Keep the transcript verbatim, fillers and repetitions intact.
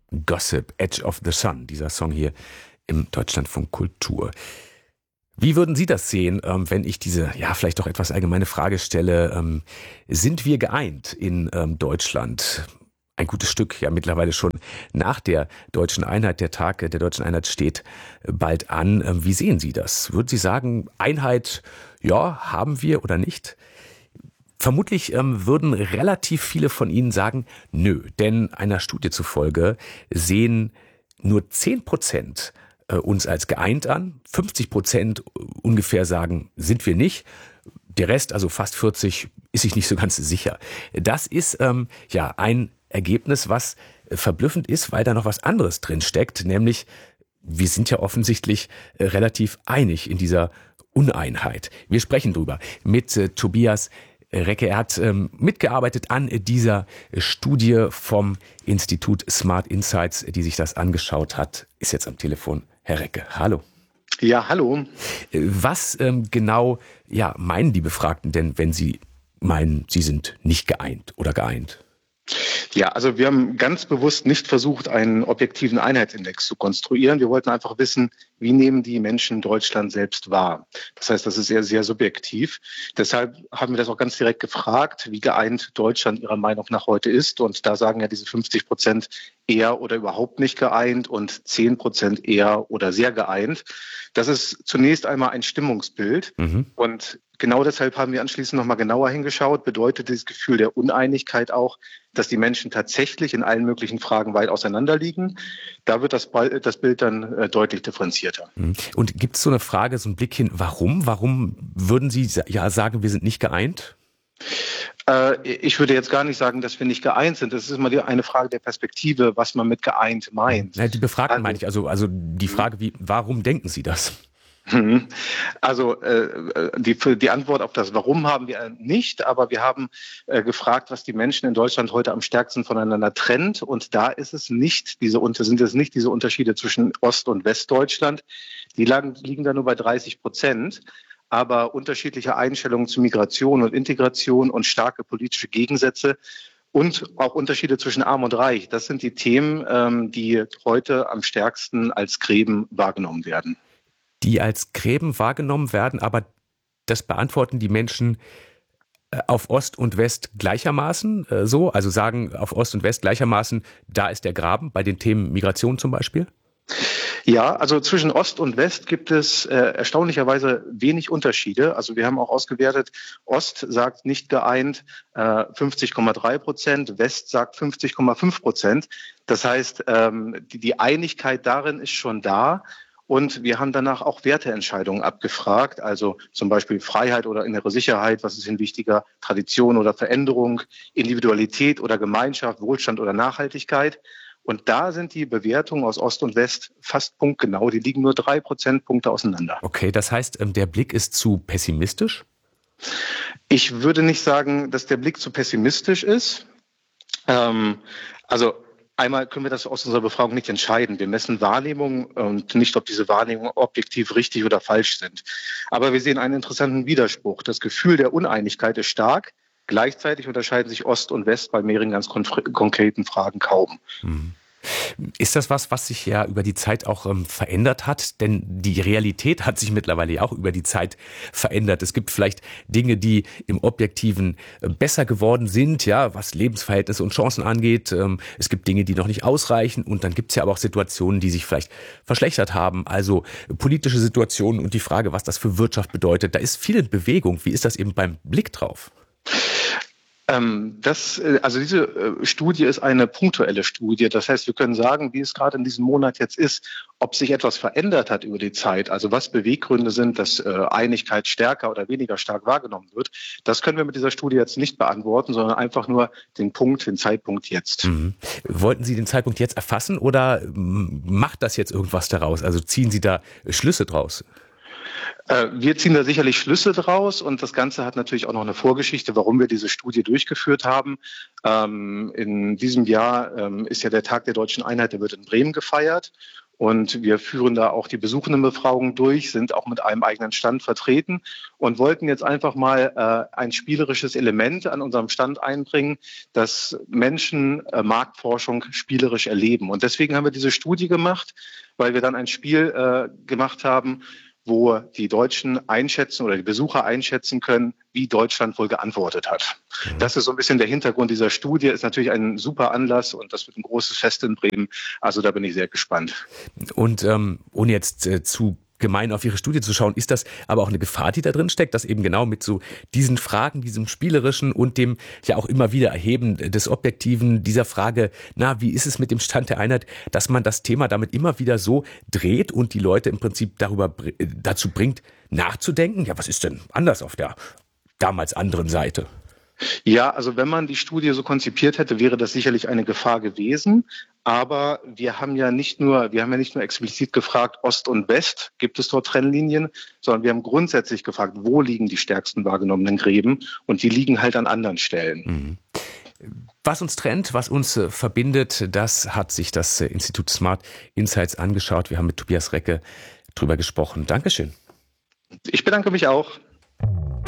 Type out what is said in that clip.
Gossip, Edge of the Sun, dieser Song hier im Deutschlandfunk Kultur. Wie würden Sie das sehen, wenn ich diese, ja, vielleicht doch etwas allgemeine Frage stelle? Sind wir geeint in Deutschland? Ein gutes Stück, ja mittlerweile schon nach der deutschen Einheit. Der Tag der deutschen Einheit steht bald an. Wie sehen Sie das? Würden Sie sagen, Einheit, ja, haben wir oder nicht? Vermutlich ähm, würden relativ viele von Ihnen sagen, nö, denn einer Studie zufolge sehen nur zehn Prozent äh, uns als geeint an, fünfzig Prozent ungefähr sagen, sind wir nicht. Der Rest, also fast vierzig, ist sich nicht so ganz sicher. Das ist ähm, ja ein Ergebnis, was äh, verblüffend ist, weil da noch was anderes drin steckt, nämlich wir sind ja offensichtlich äh, relativ einig in dieser Uneinheit. Wir sprechen drüber mit äh, Tobias Recke. Er hat ähm, mitgearbeitet an dieser Studie vom Institut Smart Insights, die sich das angeschaut hat, ist jetzt am Telefon. Herr Recke, hallo. Ja, hallo. Was ähm, genau ja, meinen die Befragten denn, wenn sie meinen, sie sind nicht geeint oder geeint? Ja, also wir haben ganz bewusst nicht versucht, einen objektiven Einheitsindex zu konstruieren. Wir wollten einfach wissen, wie nehmen die Menschen Deutschland selbst wahr? Das heißt, das ist sehr, sehr subjektiv. Deshalb haben wir das auch ganz direkt gefragt, wie geeint Deutschland Ihrer Meinung nach heute ist. Und da sagen ja diese fünfzig Prozent eher oder überhaupt nicht geeint und zehn Prozent eher oder sehr geeint. Das ist zunächst einmal ein Stimmungsbild. Mhm. Und genau deshalb haben wir anschließend nochmal genauer hingeschaut. Bedeutet dieses Gefühl der Uneinigkeit auch, dass die Menschen tatsächlich in allen möglichen Fragen weit auseinander liegen? Da wird das, das Bild dann äh, deutlich differenzierter. Und gibt es so eine Frage, so einen Blick hin, warum? Warum würden Sie ja sagen, wir sind nicht geeint? Äh, ich würde jetzt gar nicht sagen, dass wir nicht geeint sind. Das ist immer die, eine Frage der Perspektive, was man mit geeint meint. Ja, die Befragten also, meine ich, also, also die Frage, wie, warum denken Sie das? Also äh, die, die Antwort auf das Warum haben wir nicht, aber wir haben äh, gefragt, was die Menschen in Deutschland heute am stärksten voneinander trennt. Und da ist es nicht diese sind es nicht diese Unterschiede zwischen Ost- und Westdeutschland. Die lagen, liegen da nur bei dreißig Prozent. Aber unterschiedliche Einstellungen zu Migration und Integration und starke politische Gegensätze und auch Unterschiede zwischen Arm und Reich. Das sind die Themen, ähm, die heute am stärksten als Gräben wahrgenommen werden. Die als Gräben wahrgenommen werden, aber das beantworten die Menschen auf Ost und West gleichermaßen äh, so? Also sagen auf Ost und West gleichermaßen, da ist der Graben, bei den Themen Migration zum Beispiel? Ja, also zwischen Ost und West gibt es äh, erstaunlicherweise wenig Unterschiede. Also wir haben auch ausgewertet, Ost sagt nicht geeint äh, fünfzig Komma drei Prozent, West sagt fünfzig Komma fünf Prozent. Das heißt, ähm, die, die Einigkeit darin ist schon da. Und wir haben danach auch Werteentscheidungen abgefragt, also zum Beispiel Freiheit oder innere Sicherheit, was ist Ihnen wichtiger, Tradition oder Veränderung, Individualität oder Gemeinschaft, Wohlstand oder Nachhaltigkeit. Und da sind die Bewertungen aus Ost und West fast punktgenau, die liegen nur drei Prozentpunkte auseinander. Okay, das heißt, der Blick ist zu pessimistisch? Ich würde nicht sagen, dass der Blick zu pessimistisch ist. Ähm, also Einmal können wir das aus unserer Befragung nicht entscheiden. Wir messen Wahrnehmungen und nicht, ob diese Wahrnehmungen objektiv richtig oder falsch sind. Aber wir sehen einen interessanten Widerspruch. Das Gefühl der Uneinigkeit ist stark. Gleichzeitig unterscheiden sich Ost und West bei mehreren ganz konkreten Fragen kaum. Hm. Ist das was, was sich ja über die Zeit auch ähm, verändert hat? Denn die Realität hat sich mittlerweile ja auch über die Zeit verändert. Es gibt vielleicht Dinge, die im Objektiven äh, besser geworden sind, ja, was Lebensverhältnisse und Chancen angeht. Ähm, es gibt Dinge, die noch nicht ausreichen. Und dann gibt es ja aber auch Situationen, die sich vielleicht verschlechtert haben. Also äh, politische Situationen und die Frage, was das für Wirtschaft bedeutet. Da ist viel in Bewegung. Wie ist das eben beim Blick drauf? Das, also diese Studie ist eine punktuelle Studie. Das heißt, wir können sagen, wie es gerade in diesem Monat jetzt ist, ob sich etwas verändert hat über die Zeit, also was Beweggründe sind, dass Einigkeit stärker oder weniger stark wahrgenommen wird. Das können wir mit dieser Studie jetzt nicht beantworten, sondern einfach nur den Punkt, den Zeitpunkt jetzt. Mhm. Wollten Sie den Zeitpunkt jetzt erfassen oder macht das jetzt irgendwas daraus? Also ziehen Sie da Schlüsse draus? Wir ziehen da sicherlich Schlüsse draus und das Ganze hat natürlich auch noch eine Vorgeschichte, warum wir diese Studie durchgeführt haben. In diesem Jahr ist ja der Tag der deutschen Einheit, der wird in Bremen gefeiert. Und wir führen da auch die Besuchendenbefragung durch, sind auch mit einem eigenen Stand vertreten und wollten jetzt einfach mal äh, ein spielerisches Element an unserem Stand einbringen, dass Menschen äh, Marktforschung spielerisch erleben. Und deswegen haben wir diese Studie gemacht, weil wir dann ein Spiel äh, gemacht haben, wo die Deutschen einschätzen oder die Besucher einschätzen können, wie Deutschland wohl geantwortet hat. Mhm. Das ist so ein bisschen der Hintergrund dieser Studie, ist natürlich ein super Anlass und das wird ein großes Fest in Bremen. Also da bin ich sehr gespannt. Und ähm, ohne jetzt äh, zu gemein auf Ihre Studie zu schauen, ist das aber auch eine Gefahr, die da drin steckt, dass eben genau mit so diesen Fragen, diesem spielerischen und dem ja auch immer wieder Erheben des Objektiven, dieser Frage, na, wie ist es mit dem Stand der Einheit, dass man das Thema damit immer wieder so dreht und die Leute im Prinzip darüber dazu bringt, nachzudenken, ja, was ist denn anders auf der damals anderen Seite? Ja, also wenn man die Studie so konzipiert hätte, wäre das sicherlich eine Gefahr gewesen. Aber wir haben ja nicht nur, wir haben ja nicht nur explizit gefragt, Ost und West, gibt es dort Trennlinien, sondern wir haben grundsätzlich gefragt, wo liegen die stärksten wahrgenommenen Gräben? Und die liegen halt an anderen Stellen. Mhm. Was uns trennt, was uns äh, verbindet, das hat sich das äh, Institut Smart Insights angeschaut. Wir haben mit Tobias Recke drüber gesprochen. Dankeschön. Ich bedanke mich auch.